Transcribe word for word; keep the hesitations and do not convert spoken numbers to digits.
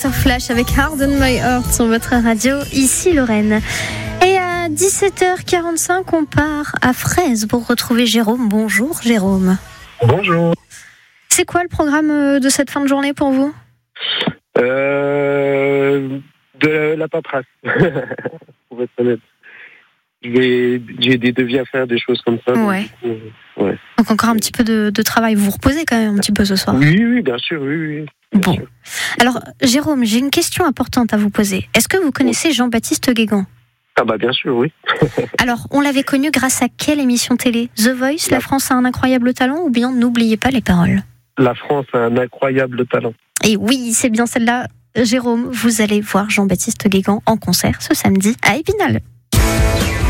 Docteur Flash avec Hard on My Heart sur votre radio, ici Lorraine. Et à dix-sept heures quarante-cinq, on part à Fraise pour retrouver Jérôme. Bonjour Jérôme. Bonjour. C'est quoi le programme de cette fin de journée pour vous ? euh, De la, la paperasse, pour être honnête. J'ai, j'ai des devis à faire, des choses comme ça. Ouais. Donc, euh, ouais. Donc encore un petit peu de, de travail. Vous vous reposez quand même un petit peu ce soir ? Oui, oui, bien sûr, oui, oui. Bien Bon. sûr. Alors Jérôme, j'ai une question importante à vous poser. Est-ce que vous connaissez Jean-Baptiste Guégan ? Ah bah bien sûr, oui. Alors, on l'avait connu grâce à quelle émission télé ? The Voice, La... La France a un incroyable talent, ou bien N'oubliez pas les paroles ? La France a un incroyable talent. Et oui, c'est bien celle-là. Jérôme, vous allez voir Jean-Baptiste Guégan en concert ce samedi à Épinal.